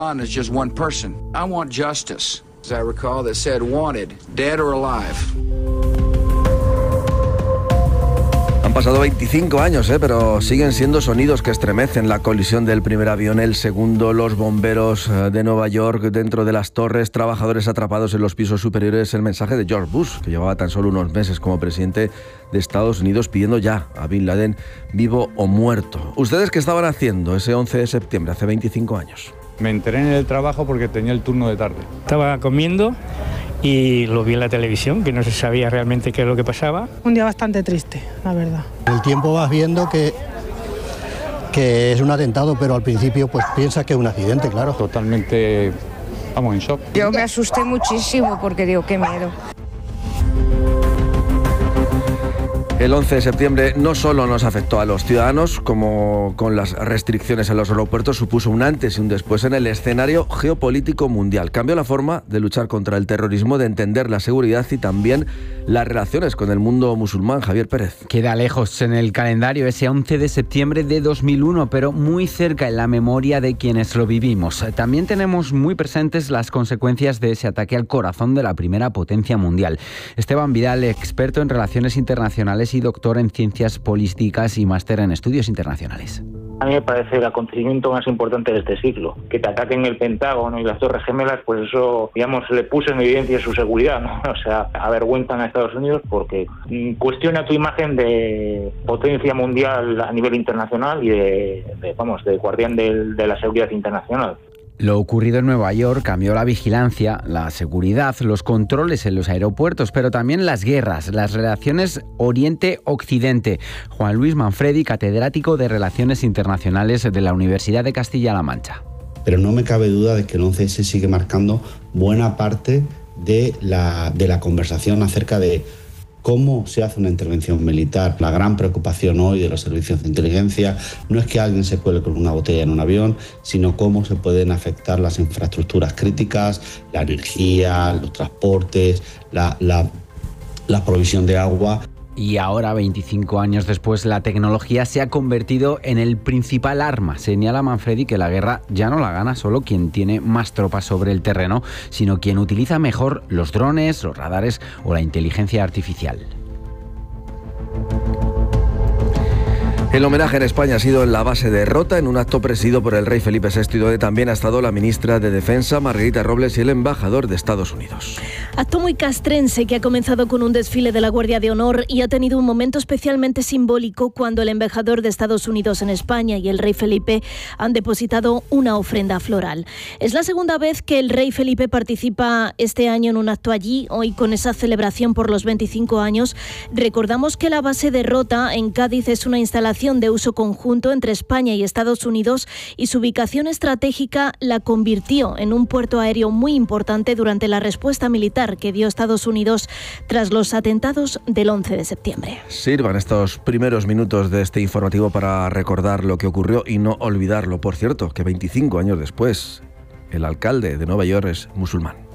Is just one person. I want justice. As I recall, that said wanted, dead or alive. Han pasado 25 años, pero siguen siendo sonidos que estremecen. La colisión del primer avión, el segundo, los bomberos de Nueva York dentro de las torres, trabajadores atrapados en los pisos superiores, el mensaje de George Bush, que llevaba tan solo unos meses como presidente de Estados Unidos, pidiendo ya a Bin Laden vivo o muerto. ¿Ustedes qué estaban haciendo ese 11 de septiembre, hace 25 años? Me enteré en el trabajo porque tenía el turno de tarde. Estaba comiendo y lo vi en la televisión, que no se sabía realmente qué es lo que pasaba. Un día bastante triste, la verdad. El tiempo vas viendo que es un atentado, pero al principio pues piensas que es un accidente, claro. Totalmente, vamos, en shock. Yo me asusté muchísimo porque digo, qué miedo. El 11 de septiembre no solo nos afectó a los ciudadanos, como con las restricciones en los aeropuertos, supuso un antes y un después en el escenario geopolítico mundial. Cambió la forma de luchar contra el terrorismo, de entender la seguridad y también las relaciones con el mundo musulmán. Javier Pérez. Queda lejos en el calendario ese 11 de septiembre de 2001, pero muy cerca en la memoria de quienes lo vivimos. También tenemos muy presentes las consecuencias de ese ataque al corazón de la primera potencia mundial. Esteban Vidal, experto en relaciones internacionales y doctor en ciencias políticas y máster en estudios internacionales. A mí me parece el acontecimiento más importante de este siglo. Que te ataquen el Pentágono y las Torres Gemelas, pues eso, digamos, le puso en evidencia su seguridad, ¿no? O sea, avergüenzan a Estados Unidos porque cuestiona tu imagen de potencia mundial a nivel internacional y de guardián de la seguridad internacional. Lo ocurrido en Nueva York cambió la vigilancia, la seguridad, los controles en los aeropuertos, pero también las guerras, las relaciones Oriente-Occidente. Juan Luis Manfredi, catedrático de Relaciones Internacionales de la Universidad de Castilla-La Mancha. Pero no me cabe duda de que el 11S sigue marcando buena parte de la conversación acerca de cómo se hace una intervención militar. La gran preocupación hoy de los servicios de inteligencia no es que alguien se cuele con una botella en un avión, sino cómo se pueden afectar las infraestructuras críticas, la energía, los transportes, la provisión de agua. Y ahora, 25 años después, la tecnología se ha convertido en el principal arma. Señala Manfredi que la guerra ya no la gana solo quien tiene más tropas sobre el terreno, sino quien utiliza mejor los drones, los radares o la inteligencia artificial. El homenaje en España ha sido en la base de Rota, en un acto presidido por el rey Felipe VI, donde también ha estado la ministra de Defensa, Margarita Robles, y el embajador de Estados Unidos. Acto muy castrense que ha comenzado con un desfile de la Guardia de Honor y ha tenido un momento especialmente simbólico cuando el embajador de Estados Unidos en España y el rey Felipe han depositado una ofrenda floral. Es la segunda vez que el rey Felipe participa este año en un acto allí, hoy con esa celebración por los 25 años. Recordamos que la base de Rota en Cádiz es una instalación de uso conjunto entre España y Estados Unidos y su ubicación estratégica la convirtió en un puerto aéreo muy importante durante la respuesta militar que dio Estados Unidos tras los atentados del 11 de septiembre. Sirvan estos primeros minutos de este informativo para recordar lo que ocurrió y no olvidarlo. Por cierto, que 25 años después, el alcalde de Nueva York es musulmán.